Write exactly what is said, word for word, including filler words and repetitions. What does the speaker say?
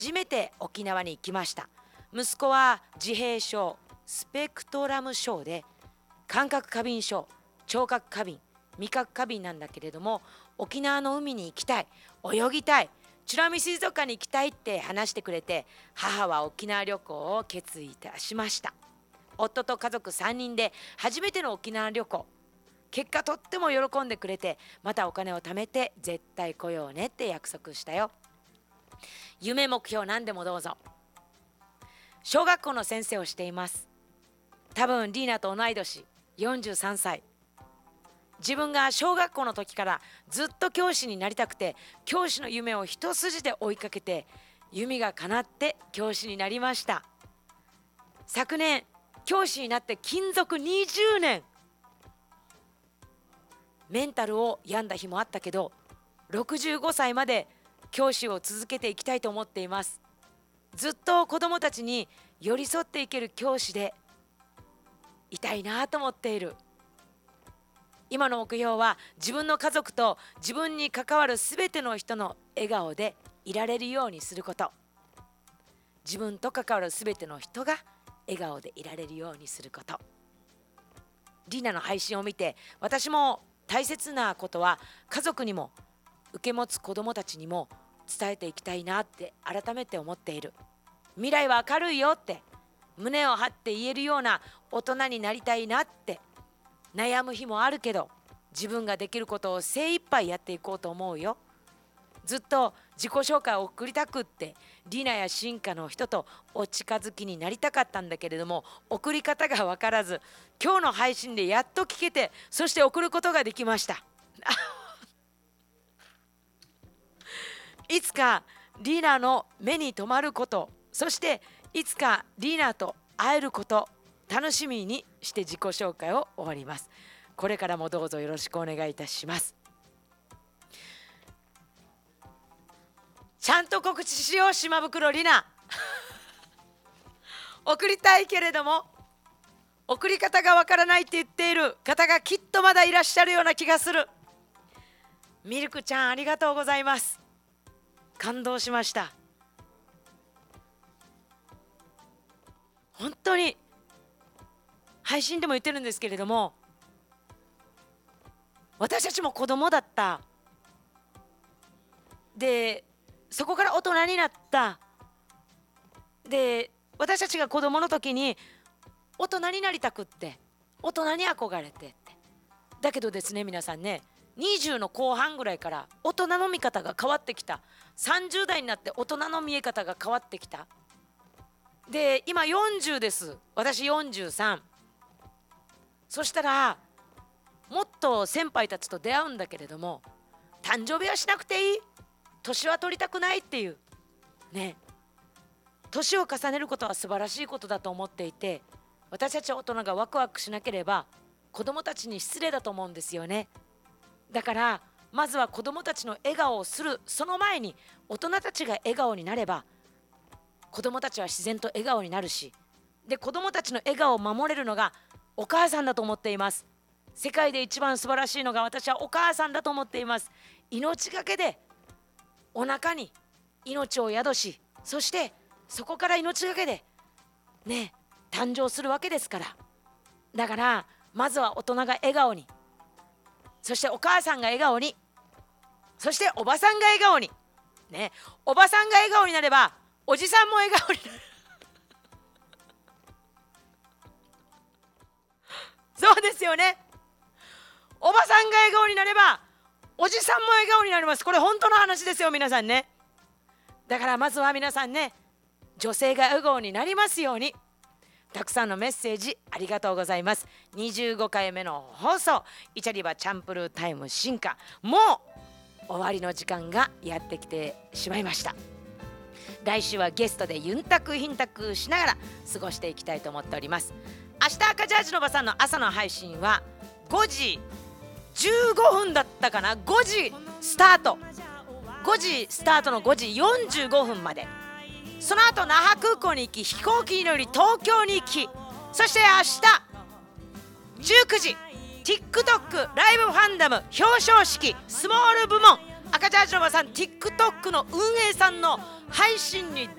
初めて沖縄に行きました。息子は自閉症スペクトラム症で、感覚過敏症、聴覚過敏、味覚過敏なんだけれども、沖縄の海に行きたい、泳ぎたい、美ら海水族館に行きたいって話してくれて、母は沖縄旅行を決意いたしました。夫と家族さんにんで初めての沖縄旅行、結果とっても喜んでくれて、またお金を貯めて絶対来ようねって約束したよ。夢目標何でもどうぞ。小学校の先生をしています。多分リーナと同い年、よんじゅうさんさい。自分が小学校の時からずっと教師になりたくて、教師の夢を一筋で追いかけて、夢が叶って教師になりました。昨年教師になって勤続にじゅうねん。メンタルを病んだ日もあったけど、ろくじゅうごさいまで教師を続けていきたいと思っています。ずっと子どもたちに寄り添っていける教師でいたいなと思っている。今の目標は、自分の家族と自分に関わるすべての人の笑顔でいられるようにすること。自分と関わるすべての人が笑顔でいられるようにすること。リーナの配信を見て、私も大切なことは家族にも受け持つ子どもたちにも伝えていきたいなって改めて思っている。未来は明るいよって胸を張って言えるような大人になりたいなって。悩む日もあるけど、自分ができることを精一杯やっていこうと思うよ。ずっと自己紹介を送りたくって、リナや進化の人とお近づきになりたかったんだけれども、送り方が分からず、今日の配信でやっと聞けて、そして送ることができましたいつかリーナの目に留まること、そしていつかリーナと会えること、楽しみにして自己紹介を終わります。これからもどうぞよろしくお願いいたします。ちゃんと告知しよう、島袋リナ送りたいけれども送り方がわからないって言っている方がきっとまだいらっしゃるような気がする。ミルクちゃん、ありがとうございます。感動しました。本当に配信でも言ってるんですけれども、私たちも子供だった。で、そこから大人になった。で、私たちが子供の時に大人になりたくって、大人に憧れてって。だけどですね、皆さんね、にじゅうの後半ぐらいから大人の見方が変わってきた。さんじゅう代になって大人の見え方が変わってきた。で、今よんじゅうです。私よんじゅうさん。そしたらもっと先輩たちと出会うんだけれども、誕生日はしなくていい、年は取りたくないっていうね。年を重ねることは素晴らしいことだと思っていて、私たち大人がワクワクしなければ子どもたちに失礼だと思うんですよね。だからまずは子どもたちの笑顔をする、その前に大人たちが笑顔になれば子どもたちは自然と笑顔になるし、で、子どもたちの笑顔を守れるのがお母さんだと思っています。世界で一番素晴らしいのが私はお母さんだと思っています。命がけでお腹に命を宿し、そしてそこから命がけでね誕生するわけですから。だからまずは大人が笑顔に、そしてお母さんが笑顔に、そしておばさんが笑顔にね。おばさんが笑顔になればおじさんも笑顔になるそうですよね。おばさんが笑顔になればおじさんも笑顔になります。これ本当の話ですよ、皆さんね。だからまずは皆さんね、女性が笑顔になりますように。たくさんのメッセージありがとうございます。にじゅうごかいめの放送、イチャリバチャンプルータイム進化、もう終わりの時間がやってきてしまいました。来週はゲストでユンタクヒンタクしながら過ごしていきたいと思っております。明日赤ジャージのおばさんの朝の配信はごじじゅうごふんだったかな。ごじスタート、ごじスタートのごじよんじゅうごふんまで。その後那覇空港に行き、飛行機に乗り東京に行き、そして明日じゅうくじ TikTok ライブファンダム表彰式スモール部門赤ジャージのおばさん TikTok の運営さんの配信に